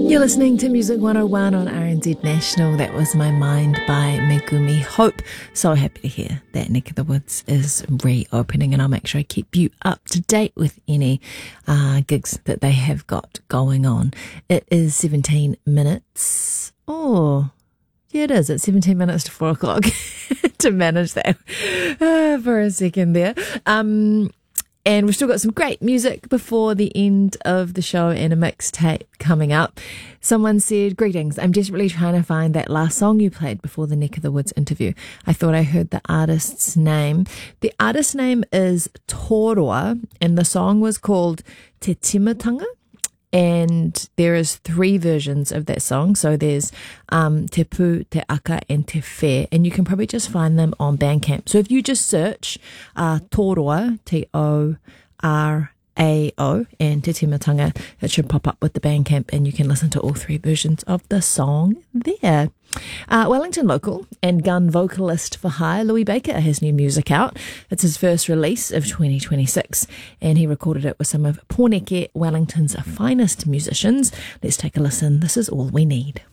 You're listening to Music 101 on RNZ National. That was My Mind by Megumi Hope. So happy to hear that Neck of the Woods is reopening, and I'll make sure I keep you up to date with any gigs that they have got going on. It is 17 minutes. Oh, yeah, it is. It's 17 minutes to 4 o'clock to manage that for a second there. And we've still got some great music before the end of the show and a mixtape coming up. Someone said, "Greetings, I'm desperately trying to find that last song you played before the Neck of the Woods interview. I thought I heard the artist's name." The artist's name is Toroa, and the song was called Te Timatanga. And there is 3 versions of that song. So there's Te Pū, Te Aka, and Te Whē. And you can probably just find them on Bandcamp. So if you just search Toroa, Torao, and Te Timatanga, it should pop up with the Bandcamp, and you can listen to all 3 versions of the song there. Wellington local and gun vocalist for hire Louis Baker has new music out. It's his first release of 2026, and he recorded it with some of Pōneke, Wellington's finest musicians. Let's take a listen. This is All We Need.